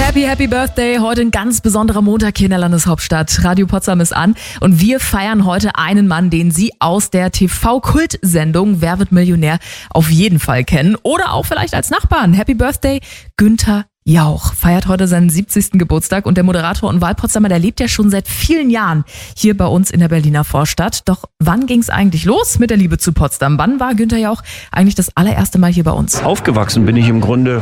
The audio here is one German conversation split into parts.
Happy Birthday. Heute ein ganz besonderer Montag hier in der Landeshauptstadt. Radio Potsdam ist an und wir feiern heute einen Mann, den Sie aus der TV-Kultsendung Wer wird Millionär auf jeden Fall kennen. Oder auch vielleicht als Nachbarn. Happy Birthday, Günther Jauch feiert heute seinen 70. Geburtstag und der Moderator und Wahlpotsdamer, der lebt ja schon seit vielen Jahren hier bei uns in der Berliner Vorstadt. Doch wann ging es eigentlich los mit der Liebe zu Potsdam? Wann war Günther Jauch eigentlich das allererste Mal hier bei uns? Aufgewachsen bin ich im Grunde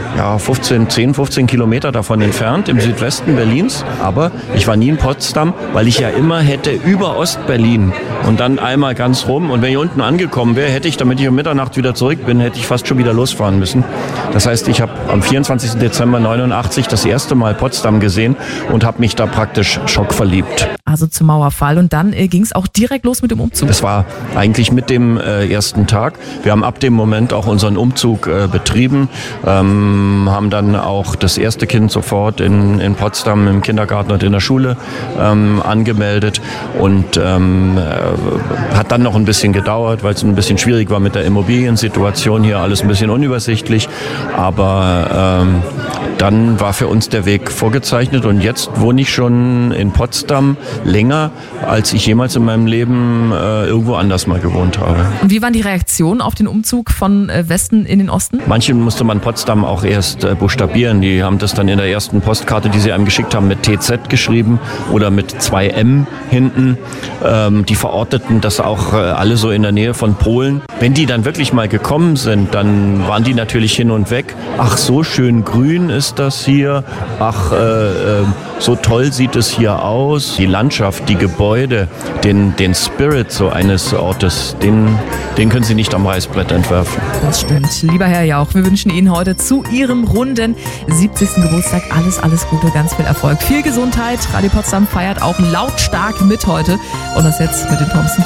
15 Kilometer davon entfernt, im Südwesten Berlins. Aber ich war nie in Potsdam, weil ich ja immer hätte über Ostberlin und dann einmal ganz rum. Und wenn ich unten angekommen wäre, hätte ich, damit ich um Mitternacht wieder zurück bin, hätte ich fast schon wieder losfahren müssen. Das heißt, ich habe am 24. Dezember 89 das erste Mal Potsdam gesehen und habe mich da praktisch schockverliebt. Also zum Mauerfall und dann ging es auch direkt los mit dem Umzug. Das war eigentlich mit dem ersten Tag. Wir haben ab dem Moment auch unseren Umzug betrieben, haben dann auch das erste Kind sofort in Potsdam im Kindergarten und in der Schule angemeldet und hat dann noch ein bisschen gedauert, weil es ein bisschen schwierig war mit der Immobiliensituation hier, alles ein bisschen unübersichtlich, aber dann war für uns der Weg vorgezeichnet und jetzt wohne ich schon in Potsdam länger, als ich jemals in meinem Leben irgendwo anders mal gewohnt habe. Und wie waren die Reaktionen auf den Umzug von Westen in den Osten? Manchen musste man Potsdam auch erst buchstabieren. Die haben das dann in der ersten Postkarte, die sie einem geschickt haben, mit TZ geschrieben oder mit 2M hinten. Die verorteten das auch alle so in der Nähe von Polen. Wenn die dann wirklich mal gekommen sind, dann waren die natürlich hin und weg. Ach, so schön grün ist das hier. Ach, so toll sieht es hier aus. Die Landschaft, die Gebäude, den Spirit so eines Ortes, den können Sie nicht am Reißbrett entwerfen. Das stimmt. Lieber Herr Jauch, wir wünschen Ihnen heute zu Ihrem runden 70. Geburtstag alles Gute, ganz viel Erfolg. Viel Gesundheit. Radio Potsdam feiert auch lautstark mit heute. Und das jetzt mit den Thompson